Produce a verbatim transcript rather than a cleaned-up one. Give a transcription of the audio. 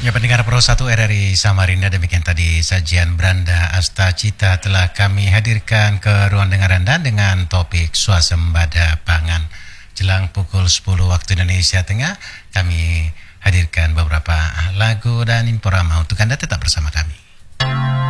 Ya, pendengar Pro satu R R I Samarinda, demikian tadi sajian Branda Astacita telah kami hadirkan ke ruang dengar Anda dengan topik swasembada pangan. Jelang pukul sepuluh waktu Indonesia Tengah, kami hadirkan beberapa lagu dan informa untuk Anda, tetap bersama kami.